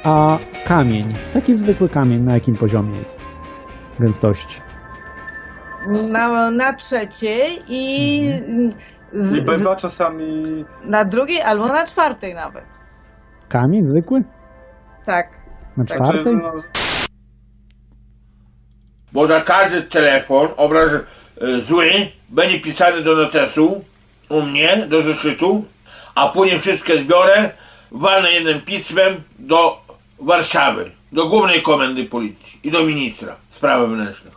A kamień, taki zwykły kamień, na jakim poziomie jest gęstości? Na trzeciej i... I bywa czasami... Na drugiej albo na czwartej nawet. Kamień zwykły? Tak. Na czwartej? Bo za każdy telefon, obraz zły, będzie pisany do notesu, u mnie, do zeszytu, a później wszystkie zbiorę, walnę jednym pismem do Warszawy, do Głównej Komendy Policji i do ministra spraw wewnętrznych.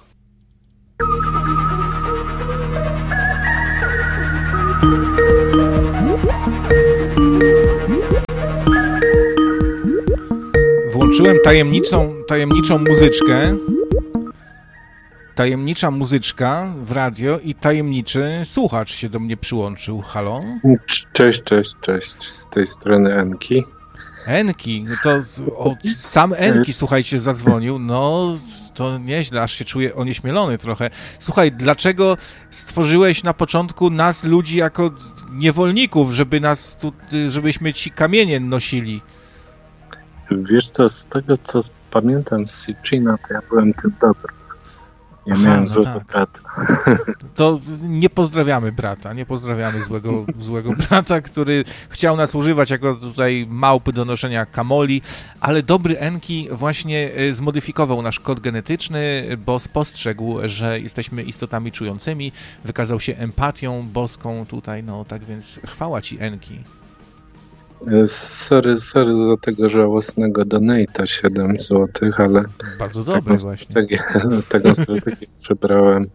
Włączyłem tajemniczą muzyczkę. Tajemnicza muzyczka w radio i tajemniczy słuchacz się do mnie przyłączył. Halo? Cześć. Z tej strony Enki. Enki, to sam Enki, słuchajcie, zadzwonił. No, to nieźle, aż się czuję onieśmielony trochę. Słuchaj, dlaczego stworzyłeś na początku nas, ludzi, jako niewolników, żebyśmy ci kamienie nosili? Wiesz co, z tego co pamiętam z Sitchina, to ja byłem tym dobrym. Ja miałem złego brata. To nie pozdrawiamy brata, nie pozdrawiamy złego brata, który chciał nas używać jako tutaj małpy do noszenia kamoli, ale dobry Enki właśnie zmodyfikował nasz kod genetyczny, bo spostrzegł, że jesteśmy istotami czującymi, wykazał się empatią boską tutaj, no tak więc chwała ci, Enki. Sorry za tego żałosnego donate'a 7 zł, ale bardzo dobre właśnie. Taką strategię przebrałem.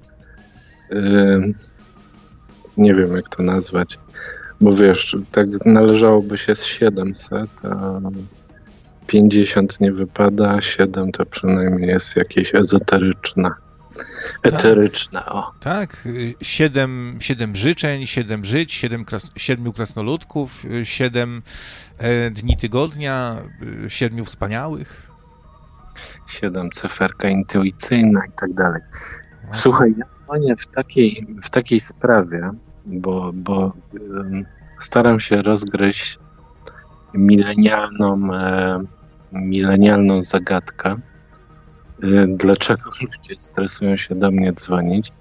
Nie wiem jak to nazwać, bo wiesz, tak należałoby się z 700, a 50 nie wypada, a 7 to przynajmniej jest jakieś ezoteryczne. Eteryczne, o. Tak, 7 życzeń, 7 żyć, 7 krasnoludków, 7 dni tygodnia, 7 wspaniałych. 7 cyferka intuicyjna i tak dalej. Słuchaj, ja dzwonię w takiej sprawie, bo staram się rozgryźć milenialną zagadkę. Dlaczego ludzie stresują się do mnie dzwonić?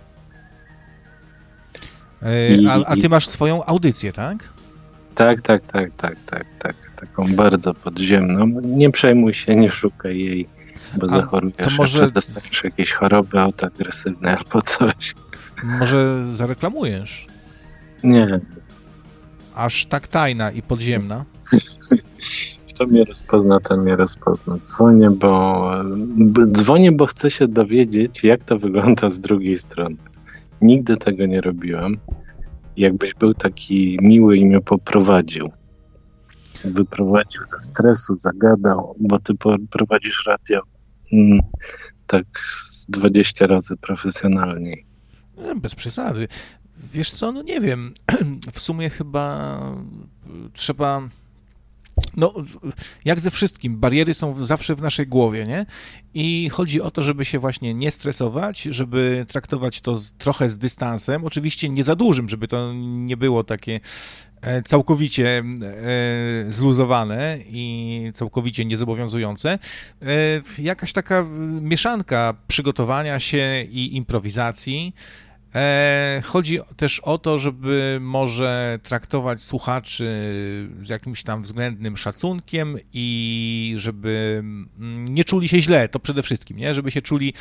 A ty masz swoją audycję, tak? Tak. Taką bardzo podziemną. Nie przejmuj się, nie szukaj jej, bo zachorujesz. Może dostaniesz jakieś choroby autoagresywne albo coś. Może zareklamujesz? Nie. Aż tak tajna i podziemna? Kto mnie rozpozna. Dzwonię, bo chcę się dowiedzieć, jak to wygląda z drugiej strony. Nigdy tego nie robiłem. Jakbyś był taki miły i mnie poprowadził. Wyprowadził ze stresu, zagadał, bo ty prowadzisz radio tak z 20 razy profesjonalniej. Bez przesady. Wiesz co, no nie wiem. W sumie chyba trzeba... No, jak ze wszystkim, bariery są zawsze w naszej głowie, nie? I chodzi o to, żeby się właśnie nie stresować, żeby traktować to trochę z dystansem, oczywiście nie za dużym, żeby to nie było takie całkowicie zluzowane i całkowicie niezobowiązujące. Jakaś taka mieszanka przygotowania się i improwizacji. Chodzi też o to, żeby może traktować słuchaczy z jakimś tam względnym szacunkiem i żeby nie czuli się źle, to przede wszystkim, nie? Żeby się czuli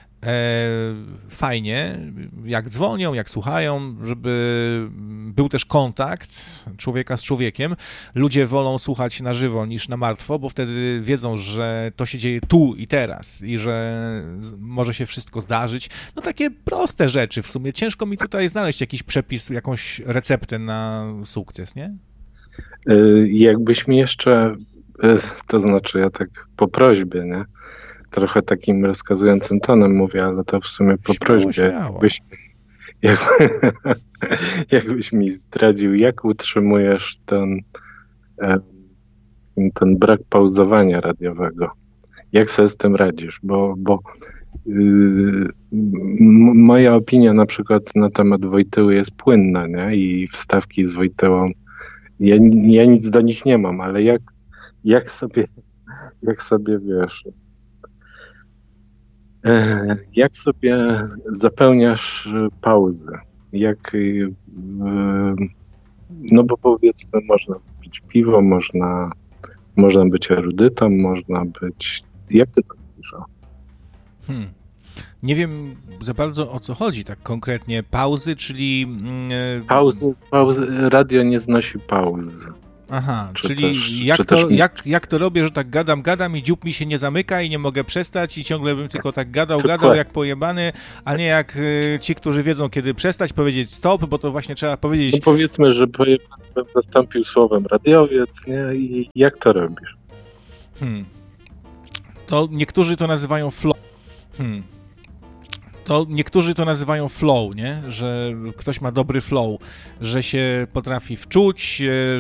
fajnie, jak dzwonią, jak słuchają, żeby był też kontakt człowieka z człowiekiem. Ludzie wolą słuchać na żywo niż na martwo, bo wtedy wiedzą, że to się dzieje tu i teraz i że może się wszystko zdarzyć. No takie proste rzeczy w sumie. Ciężko mi tutaj znaleźć jakiś przepis, jakąś receptę na sukces, nie? Jakbyś mi jeszcze, to znaczy ja tak po prośbie, nie? Trochę takim rozkazującym tonem mówię, ale to w sumie po prośbie. Jakbyś mi zdradził, jak utrzymujesz ten brak pauzowania radiowego. Jak sobie z tym radzisz? Bo moja opinia na przykład na temat Wojtyły jest płynna, nie? I wstawki z Wojtyłą, ja nic do nich nie mam, ale jak sobie jak sobie, wiesz, jak sobie zapełniasz pauzy, no bo powiedzmy, można pić piwo, można być erudytą, można być, jak ty to mówisz? Nie wiem za bardzo, o co chodzi tak konkretnie. Pauzy, czyli... Pauzy, radio nie znosi pauz. Aha, Czy czyli też- jak to robię, że tak gadam i dziób mi się nie zamyka i nie mogę przestać i ciągle bym tylko tak gadał Dokładnie. jak pojebany, a nie jak ci, którzy wiedzą, kiedy przestać, powiedzieć stop, bo to właśnie trzeba powiedzieć... No powiedzmy, że bym zastąpił słowem radiowiec, nie? I jak to robisz? To niektórzy to nazywają flow. To niektórzy to nazywają flow, nie? Że ktoś ma dobry flow, że się potrafi wczuć,